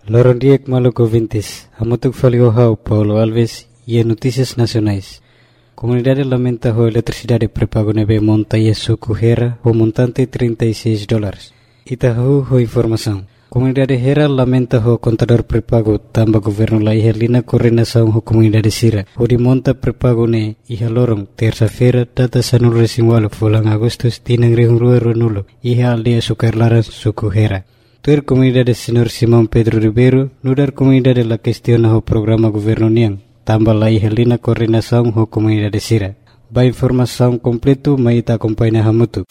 Lorondiek Maluco Vintes, Hamutuk Faliohau, Paulo Alves e Notícias Nacionais. Comunidade lamenta a eletricidade pré-pago neve montanha suco Hera o montante $36. Itahu ho informação. Comunidade Hera lamenta o contador pré-pago tamba governo la ihalina coordenação ho comunidade Sira. O de monta pré-pago ne iha lorong terça-feira data sanul resinwalo fulang Agustus tinang rihurua nulo iha aldeia Sukarlaran suco Hera. Tuer comunidade Senhor Simão Pedro Ribeiro, nudar comunidade la questiona o programa governo niang, tambah la ihalina coordenação ho comunidade Sira. Ba informação completo mai ta acompanha hamutu.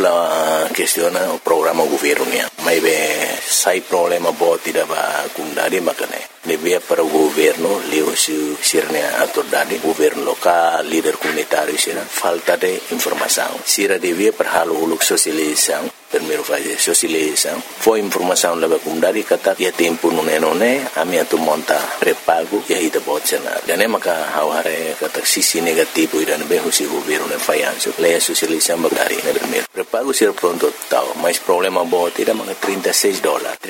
Aula questiona o programa governo niang. Mai be sai problema boti da ba kundari makane. Devia para o governo leo sirne autoridade, governo local, líder comunitário sira, falta de informação. Sira devia para halo uluk sosialização. Primeiro fase sosialização. Foi informação leva comunidade kata ya tempo nune a minha tu monta pré-pago e aí da botsenar. Dan maka haware kata sisi negativo iran be husi governo ne fayanso. Leia sosialização bagari ne primeiro. Pré-pago sir pronto tau, mas problema bot ida mga $36.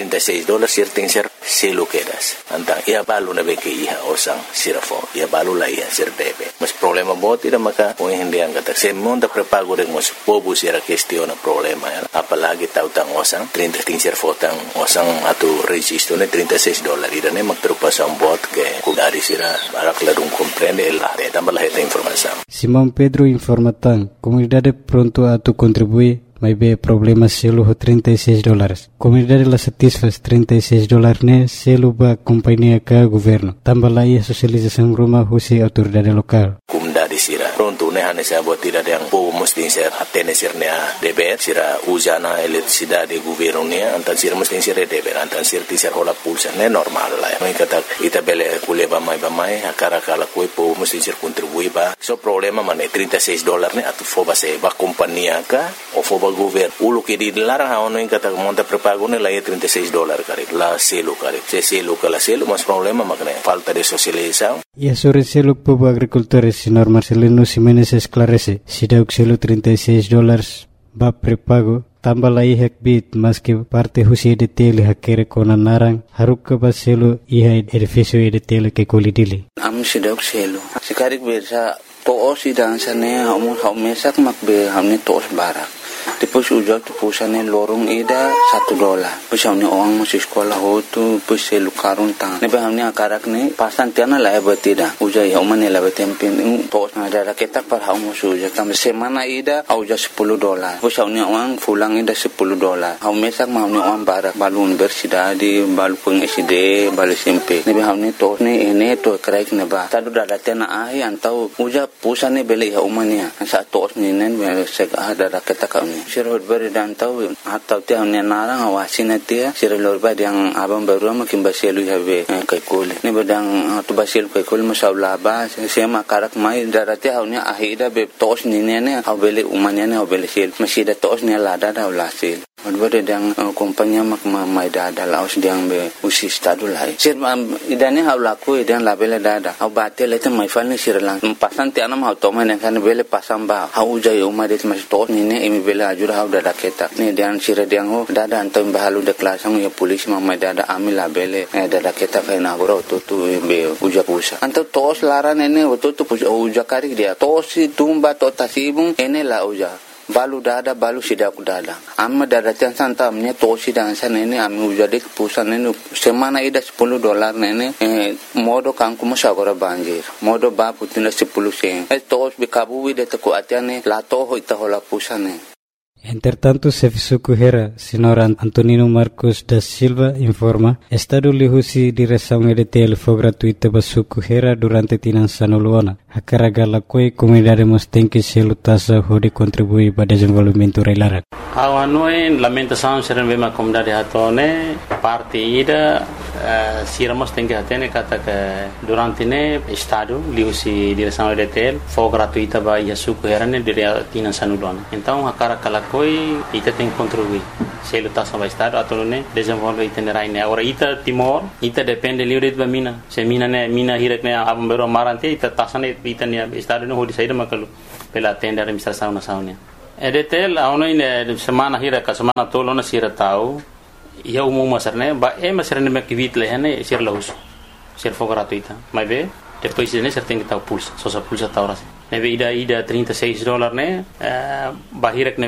$36 sir tem ser selo quedas. Antang ia balu na be ke iha osang sirafo. Ia balu la iha sir debe. Mas problema bot ida maka o hindi ang kata se monta pré-pago de mos pobo sira questiona problema ya. Apalagi tautang osang 30 tingser fotang osang atu registro ne $36 irane magtrupasan bot ke kudari sira barak ladung comprende la tambah la heta informação. Simão Pedro informatan comunidade pronto atu contribui mai be problema selo ho $36. Comunidade la satisfaz $36 ne selo ba companhia ka governo. Tambah la ia sosialização rumah husi autoridade lokal. Comunidade sira pronto ne hane sa bot tidak yang po mesti ser atene sirnya deber sira usana eletricidade governo ne antan sira mesti sira deber antan sira tisar hola pulsa ne normal la mai kata ita bele kuleba mai ba mai akara kala koi po mesti sir contribui ba so problema mane $36 ne atu foba se ba companhia ka o foba governo ulu ke di larang haono yang kata monta pré-pago ne la $36 kare la selo kare se selo kala selo mas problema makne falta de socialização. E sobre selo povo agricultores senhor Marcelino Ximenes esclarece si dauk selo $36 ba pré-pago tambah la ihak bit mas que parte husi de tele hakere kona narang haruk ke ba selo iha edifício de tele ke kolidili am si dauk selo sikarik bersa to osi dansane haumesak makbe hamne tos barak. Depois ujak tu pusane lorong ida $1. Depois hamne orang masih sekolah hotu depois selu karun tang. Nebe hamne akarak ne pasan tiana la batida. Ujak ya umane la batempin tos na ada ketak par haum ujak tam semana ida auja $10. Depois hamne orang fulang ida $10. Haumesak hamne orang barak balun bersida di balu peng SD balu SMP. Nebe hamne tos ne ene to kraik ne ba. Tadu dada tiana ahi antau ujak pusane beli ya umane. Sa tos ni nen sek ada ketak kami. Sirot beri dan tahu atau tiang ni narang awasin dia sirot beri yang abang baru makin basilu habe kaikul ni bedang tu basilu kaikul masalah bah saya makarak mai darati haunya ahida be tos ni ne au beli umanya ne au beli sil masih ada tos ni lada dah ulasil Odbere dang kompanya mak mai dada laos diang be usi stadu lai. Sir idane hau laku idan labele dada. Au bate lete mai falni sir lang. Pasan ti anam hau toma ne kan bele pasam ba. Hau jai umade mas to ni ne emi bele ajur hau dada keta. Ne dian sir diang ho dada antam bahalu de klasang ya polis mai dada ami labele dada keta kai na goro to be uja pusa. Anto tos laran ene to uja kari dia. Tosi tumba to tasibung ene la uja. Balu dada balu sidak dada amma dada tian santa amnya tosi dan sana ini ami ujadik pusan ini semana ida $10 nene modo kangku masagora banjir modo ba putina 10 sen tos bikabu ide te ko atiane la to hoita hola pusane. Entretanto, Serviço Correia, Senhor Antonino Marcos da Silva informa, Estado lihusi direção EDTL foi gratuita para Serviço Correia durante Tinançano Luana. A carga la coi comunidade tem que se lutasa de contribuir para o desenvolvimento reilara. A noi lamentação ser uma comunidade hatone parte ida siramos tem que atene kata que durante ne Estado lihusi direção EDTL foi gratuita para Serviço Correia ne dire Tinançano Luana. Então a carga la coi ita tem que contribuir. Se lutasa para Estado atau ne desenvolve itinerário ne. Agora ita Timor ita depende livre de mina. Se mina hirak ne abang baru marante ita tasane ita ne Estado no hodi saída makalu pela tenda administração nacional. EDTL a ono semana hirak semana tolo na sira tau ia umum masar né ba mas rende me kivit le né ser laus ser for gratuita mas be depois né ser tem que estar pulsa só pulsa tá hora né be ida $36 né bahirek